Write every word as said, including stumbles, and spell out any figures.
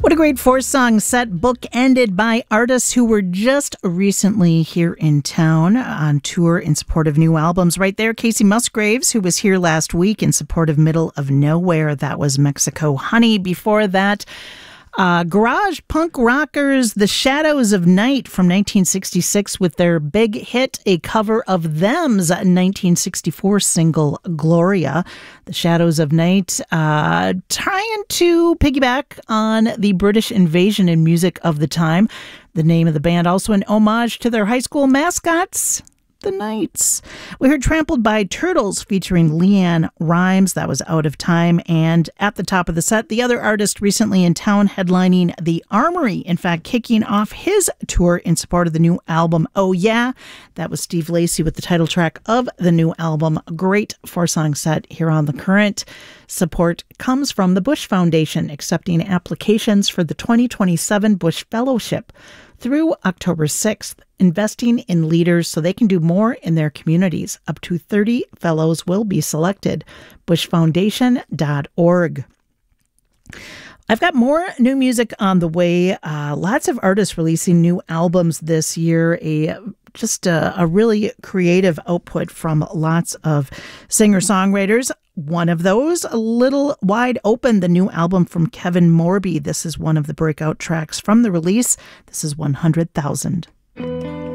What a great four-song set, book-ended by artists who were just recently here in town on tour in support of new albums. Right there, Kacey Musgraves, who was here last week in support of Middle of Nowhere. That was Mexico Honey. Before that, Uh, garage punk rockers The Shadows of Night from nineteen sixty-six with their big hit, a cover of Them's nineteen sixty-four single Gloria. The Shadows of Night uh, trying to piggyback on the British invasion in music of the time. The name of the band also an homage to their high school mascots, the Knights. We heard Trampled by Turtles featuring Leanne Rimes. That was Out of Time. And at the top of the set, the other artist recently in town headlining the Armory. In fact, kicking off his tour in support of the new album, Oh Yeah. That was Steve Lacy with the title track of the new album. A great four-song set here on The Current. Support comes from the Bush Foundation, accepting applications for the twenty twenty-seven Bush Fellowship through October sixth, investing in leaders so they can do more in their communities. Up to thirty fellows will be selected. bush foundation dot org. I've got more new music on the way. Uh, lots of artists releasing new albums this year. A just a, a really creative output from lots of singer-songwriters. One of those, A Little Wide Open, the new album from Kevin Morby. This is one of the breakout tracks from the release. This is one hundred thousand.